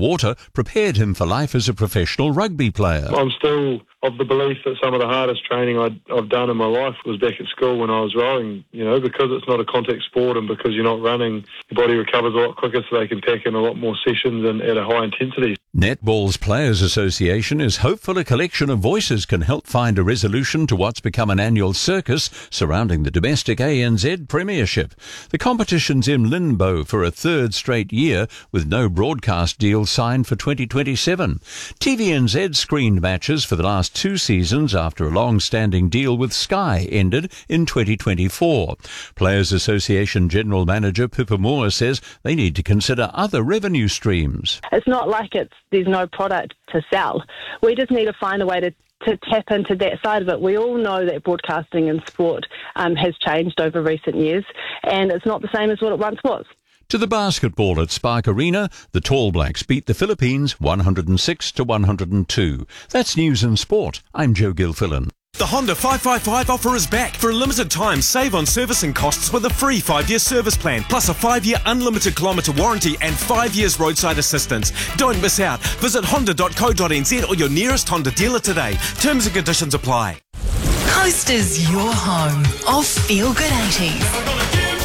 water prepared him for life as a professional rugby player. I'm still of the belief that some of the hardest training I've done in my life was back at school when I was rowing, because it's not a contact sport and because you're not running, your body recovers a lot quicker so they can pack in a lot more sessions and at a high intensity. Netball's Players Association is hopeful a collection of voices can help find a resolution to what's become an annual circus surrounding the domestic ANZ Premiership. The competition's in limbo for a third straight year with no broadcast deal signed for 2027. TVNZ screened matches for the last 2 seasons after a long-standing deal with Sky ended in 2024. Players Association General Manager Pippa Moore says they need to consider other revenue streams. It's not like there's no product to sell. We just need to find a way to tap into that side of it. We all know that broadcasting in sport has changed over recent years, and it's not the same as what it once was. To the basketball at Spark Arena, the Tall Blacks beat the Philippines 106-102. That's news and sport. I'm Joe Gilfillan. The Honda 555 offer is back. For a limited time, save on servicing costs with a free 5-year service plan, plus a 5-year unlimited kilometre warranty and 5 years roadside assistance. Don't miss out. Visit honda.co.nz or your nearest Honda dealer today. Terms and conditions apply. Coast is your home of Feel Good 80s.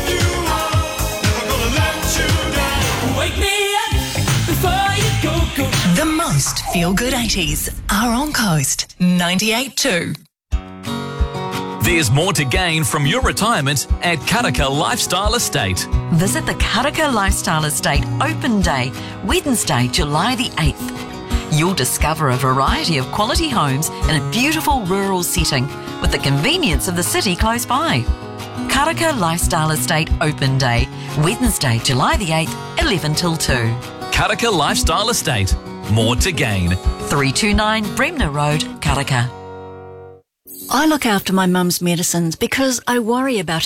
The most feel-good 80s are on Coast 98.2. There's more to gain from your retirement at Karaka Lifestyle Estate. Visit the Karaka Lifestyle Estate Open Day, Wednesday, July the 8th. You'll discover a variety of quality homes in a beautiful rural setting with the convenience of the city close by. Karaka Lifestyle Estate Open Day, Wednesday, July the 8th, 11 till 2. Karaka Lifestyle Estate. More to gain. 329 Bremner Road, Karaka. I look after my mum's medicines because I worry about